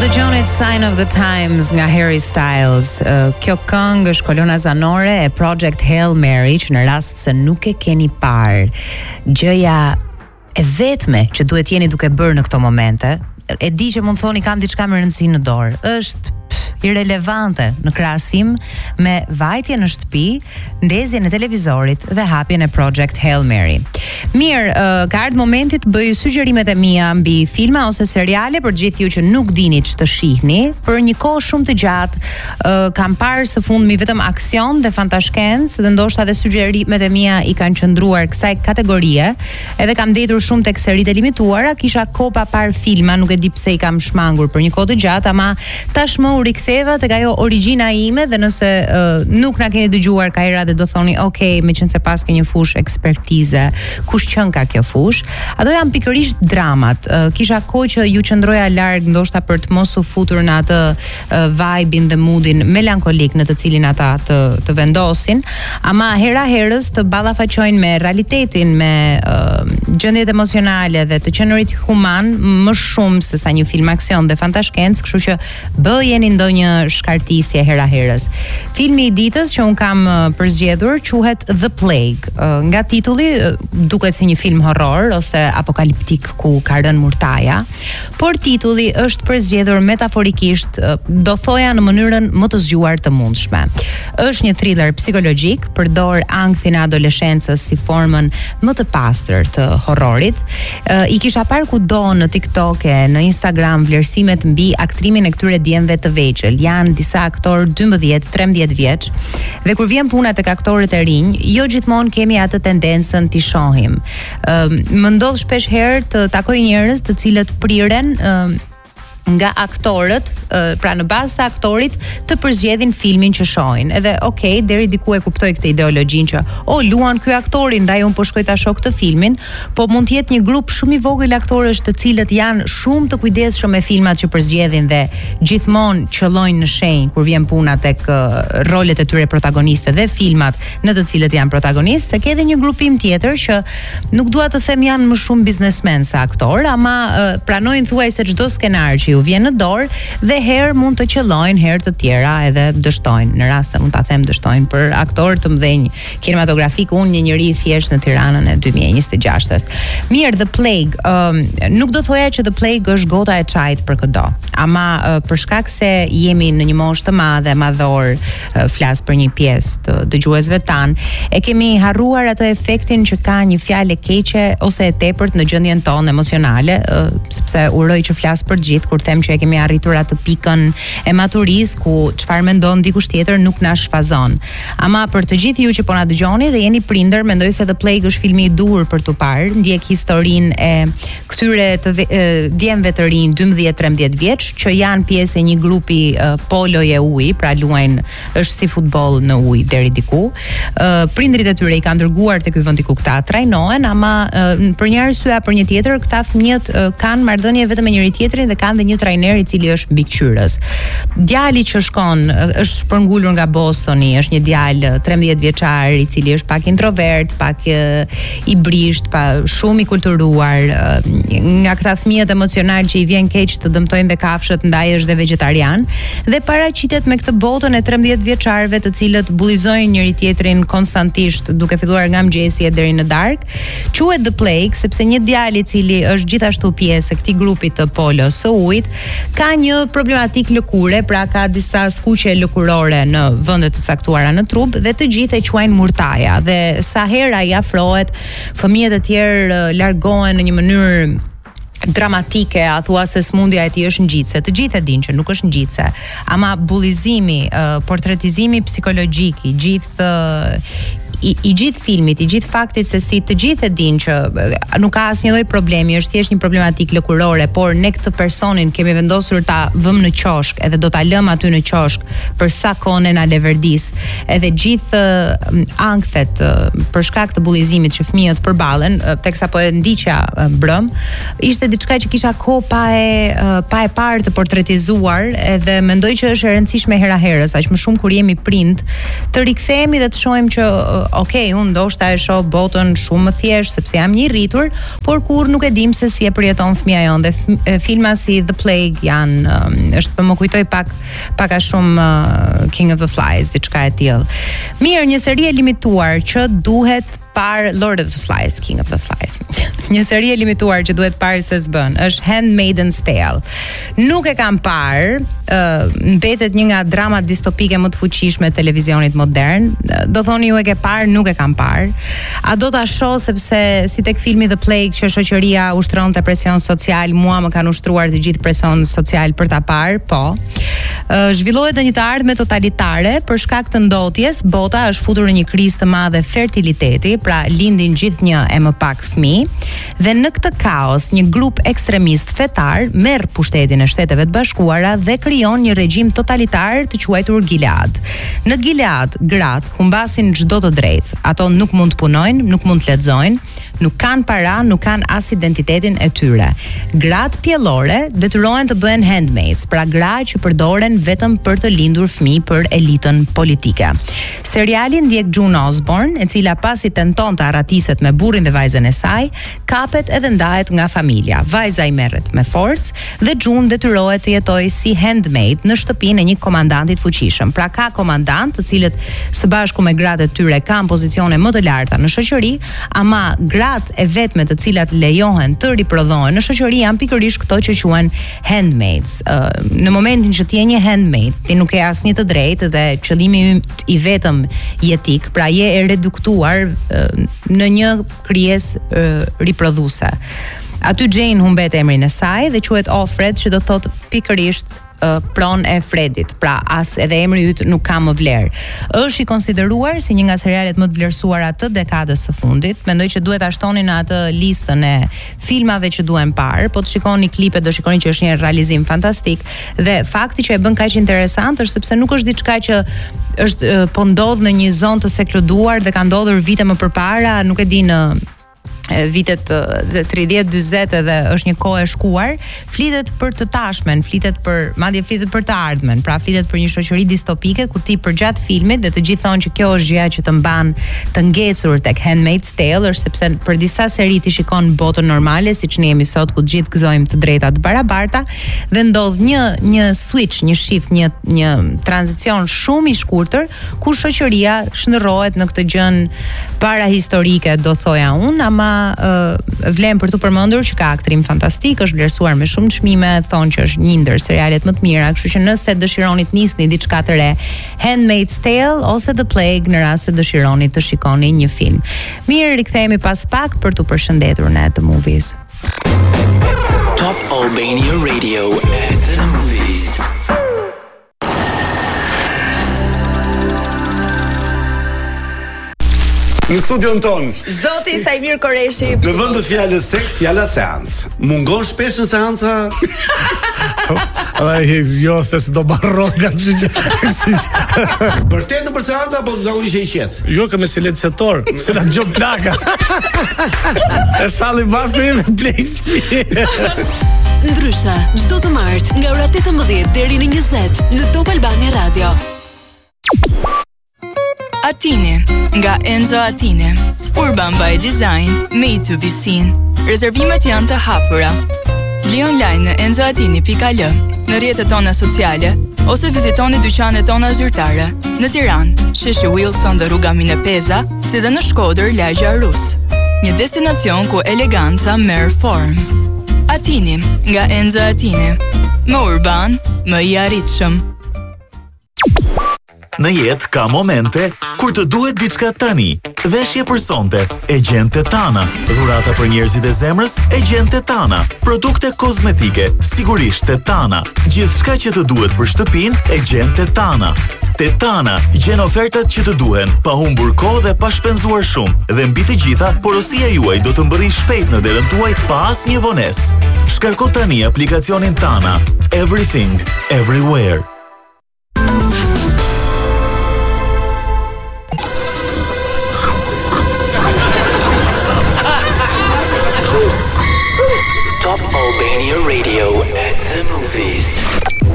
dëgjonit Sign of the Times nga Harry Styles. Kjo këngë është kolona zanore e Project Hail Mary, që në rast se nuk e keni parë, gjëja e vetme që duhet jeni duke bërë në këto momente, e di që mund thoni kam diçka me rëndësi në dorë, është irrelevante në krahasim me vajtje në shtëpi, ndezjen e televizorit dhe hapjen e Project Hail Mary. Mirë, ka ardhur momenti të bëj sugjerimet e mia mbi filma ose seriale për gjithë ju që nuk dini ç'të shihni. Për një kohë shumë të gjatë kam parë së fundmi vetëm aksion dhe fantashkencë dhe ndoshta edhe sugjerimet e mia i kanë qëndruar kësaj kategorie. Edhe kam ndetur shumë tek seritë e limituara, kisha kohë pa parë filma, nuk e di pse i kam shmangur për një kohë të gjatë, ama tashmë u riktheva tek ajo origjina ime dhe nëse nuk na keni dëgjuar Kaira dhe do thoni, okay, meqense pas ke një fushë ekspertize, kush qen ka kjo fushë? Ato janë pikërisht dramat. Kisha kohë që ju qëndroja larg ndoshta për të mos u futur në atë vibe-in dhe moodin melankolik në të cilin ata të vendosin, ama hera herës të ballafaqojnë me realitetin, me gjendjet emocionale dhe të qenurit human më shumë se sa një film aksion dhe fantashkencë, kështu që bëjeni ndonjë shkartisje hera herës. Filmi i ditës që un kam përzgjedhur quhet The Plague. Nga titulli duket si një film horror ose apokaliptik ku ka rënë murtaja, por titulli është përzgjedhur metaforikisht, do thoja në mënyrën më të zgjuar të mundshme. Është një thriller psikologjik, përdor ankthin e adoleshencës si formën më të pastër të horrorit. I kisha parë kudo në TikTok e në Instagram vlerësimet mbi aktrimin e këtyre djemve të vegjël. Janë disa aktorë 12-13 vjeç dhe kur vjen puna tek aktorët e rinj, jo gjithmonë kemi atë tendencën t'i shohim. Më ndodh shpesh herë të takoj njerëz të cilët priren nga aktorët, pra në bazë të aktorit të përzgjedhin filmin që shohin. Edhe okay, deri diku e kuptoj këtë ideologjinë që luan ky aktori, ndaj un po shkoj ta shoh këtë filmin, po mund të jetë një grup shumë i vogël aktorësh të cilët janë shumë të kujdesshëm me filmat që përzgjedhin dhe gjithmonë qëllojnë në shenjë kur vjen puna tek rolet e tyre protagoniste dhe filmat në të cilët janë protagonistë, se ke edhe një grupim tjetër që nuk dua të them janë më shumë biznesmen se aktor, ama pranojnë thuajse çdo skenar që ju vjen në dorë dhe herë mund të qellojnë, herë të tjera edhe dështojnë. Në rast se mund ta them dështojnë për aktorë të mëdhenj kinematografik, unë një njerëz thjesht në Tiranën e 2026-s. Mirë, The Plague, nuk do thoja që The Plague është gota e çajit për këdo, ama për shkak se jemi në një moshë të madhe, madhor, flas për një pjesë të dëgjuesve tan, e kemi harruar atë efektin që ka një fjalë keqe ose e tepërt në gjendjen tonë emocionale, sepse uroj që flas për gjithë kur them që e kemi arritur atë pikën e maturizë ku çfarë mendon dikush tjetër nuk na shfazon. Ama për të gjithë ju që po na dëgjoni dhe jeni prindër, mendoj se The Plague është filmi i duhur për tu parë. Ndjek historinë e këtyre djemve të rinj 12-13 vjeç që janë pjesë e një grupi poloje uji, pra luajnë është si futboll në ujë deri diku. Prindrit e tyre i kanë dërguar te ky vend ku këta trajnohen, ama për një arsye apo për një tjetër këta fëmijët kanë marrëdhënie vetëm me njëri tjetrin dhe kanë dhe një trajner i cili është mbikëqyrës. Djali që shkon është shpërngulur nga Bostoni, është një djalë 13 vjeçar i cili është pak introvert, pak i brisht, shumë i kulturuar, nga këta fëmijët emocional që i vjen keq të dëmtojnë dhe kafshët, ndaj është dhe vegetarian dhe paraqitet me këtë botën e 13 vjeçarëve të cilët bullizojnë njëri tjetrin konstantisht duke filluar nga mëngjesi deri në darkë. Quhet The Plague sepse një djalë i cili është gjithashtu pjesë e këtij grupi të polos së ujit ka një problematik lëkure, pra ka disa skuqe lëkurore në vende të caktuara në trup dhe të gjithë e quajnë murtaja dhe sa herë ai afrohet, fëmijët e tjerë largohen në një mënyrë dramatike, a thua se smundja e tij është ngjitse. Të gjithë e dinë që nuk është ngjitse, ama bullizimi, portretizimi psikologjik i gjithë filmit, i gjithë faktit se si të gjithë e dinë që nuk ka asnjë lloj problemi, është thjesht një problematik lëkurore, por ne këtë personin kemi vendosur ta vëmë në qoshk edhe do ta lëmë aty në qoshk për sa kohë na leverdis. Edhe gjithë ankthet për shkak të bullizimit që fëmijët përballen, teksa po e ndiqja brëm, ishte diçka që kisha kohë pa e parë të portretizuar, edhe mendoj që është e rëndësishme hera herës, aq më shumë kur jemi prind, të rikthehemi dhe të shohim që okay, unë ndoshta e shoh botën shumë më thjesht sepse jam një rritur, por kur nuk e dim se si e përjeton fëmia jon dhe filma si The Plague janë është për më kujtoj pak a shumë King of the Flies, diçka e tillë. Mirë, një seri e limituar që duhet par Lord of the Flies, King of the Flies. Një seri e limituar që duhet parë se s'bën, është Handmaid's Tale. Nuk e kam parë, mbetet një nga dramat distopike më të fuqishme të televizionit modern. Do thoni ju e ke parë, nuk e kam parë. A do ta shoh sepse si tek filmi The Plague që shoqëria ushtronte presion social, mua më kanë ushtruar të gjithë presion social për ta parë, po. Zhvillohet në një të ardhme totalitare, për shkak të ndotjes, bota është futur në një krizë të madhe fertiliteti, pra lindin gjithnjë e më pak fëmijë, dhe në këtë kaos një grup ekstremist fetar merr pushtetin e Shteteve të Bashkuara dhe krijon një regjim totalitar të quajtur Gilead. Në Gilead, gratë humbasin çdo të drejtë. Ato nuk mund të punojnë, nuk mund të lexojnë, nuk kanë para, nuk kanë as identitetin e tyre. Gratë pjellore detyrohen të bëhen handmaids, pra gra që përdoren vetëm për të lindur fëmijë për elitën politike. Seriali ndjek June Osborne, e cila pasi tenton të arratiset me burrin dhe vajzën e saj, kapet edhe ndahet nga familja. Vajza i merret me forcë dhe June detyrohet të jetojë si handmaid në shtëpinë e një komandanti të fuqishëm. Pra ka komandant, të cilët së bashku me gratë e tyre kanë pozicione më të larta në shoqëri, ama gratë e vetme të cilat lejohen të riprodhohen në shoqëri janë pikërisht këto që quhen handmaids. Në momentin që ti je një handmaid, ti nuk ke asnjë të drejtë dhe qëllimi i vetëm jetik, pra je e reduktuar në një krijesë riprodhuese. Aty Jane humbet emrin e saj dhe quhet Offred, që do thotë pikërisht pron e Fredit, pra as edhe emri yt nuk ka më vlerë. Është i konsideruar si një nga serialet më të vlerësuara të dekadës së fundit. Mendoj që duhet ta shtoni në atë listën e filmave që duhen parë, po të shikoni klipet do shikoni që është një realizim fantastik dhe fakti që e bën kaq interesant është sepse nuk është diçka që është po ndodh në një zonë të sekluduar dhe ka ndodhur vite më përpara, nuk e di në vitet 30-40 edhe është një kohë e shkuar, flitet për të tashmen, madje flitet për të ardhmen, pra flitet për një shoqëri distopike ku ti përgjatë filmit dhe të gjithë thonë që kjo është gjëja që të mban të ngecur tek Handmaid's Tale, është sepse për disa seri ti shikon botën normale, siç ne jemi sot ku të gjithë gëzojmë të drejta të barabarta dhe ndodh një switch, një shift, një tranzicion shumë i shkurtër ku shoqëria shndërrohet në këtë gjën parahistorike, do thoja unë, ama vlen për të përmendur që ka aktrim fantastik, është vlerësuar me shumë çmime, thonë që është një ndër serialet më të mira, kështu që nëse dëshironi të nisni diçka të re, Handmaid's Tale ose The Plague në rast se dëshironi të shikoni një film. Mirë, rikthehemi pas pak për t'u përshëndetur në The Movies. Top Albania Radio at The Movies. Në studion ton Zoti Sajmir Koreshi. Në vend të fjalës seks, fjala seans. Mungon shpesh në seanca? Jo, thes do barron nga kështu. Vërtet në për seanca apo zakonisht e qet? Jo, kam silenciator, se na dëgjon plaka. E shalli bashkë me PlayStation. Ndryshe, çdo të martë nga ora 18 deri në 20 në Top Albania Radio. Atini, nga Enzo Atini. Urban by Design, made to be seen. Rezervimet janë të hapura. Bli online në enzoatini.al, në rrjetet tona sociale, ose vizitoni dyqanet tona zyrtare, në Tiranë, sheshi Wilson dhe rruga Mine Peza, si dhe në Shkodër, lagja Rus. Një destinacion ku eleganca merr formë. Atini, nga Enzo Atini. Më urban, më i arritshëm. Në jetë ka momente kur të duhet diçka tani. Veshje për sonte, e gjen Tetana. Dhurata për njerëzit e zemrës, e gjen Tetana. Produkte kozmetike, sigurisht Tetana. Gjithçka që të duhet për shtëpinë, e gjen Tetana. Tetana gjen ofertat që të duhen, pa humbur kohë dhe pa shpenzuar shumë. Dhe mbi të gjitha, porosia juaj do të mbërrijë shpejt në derën tuaj pa asnjë vonesë. Shkarko tani aplikacionin Tana. Everything, everywhere.